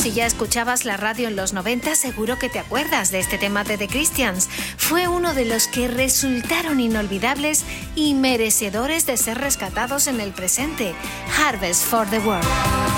Si ya escuchabas la radio en los 90, seguro que te acuerdas de este tema de The Christians. Fue uno de los que resultaron inolvidables y merecedores de ser rescatados en el presente. Harvest for the World.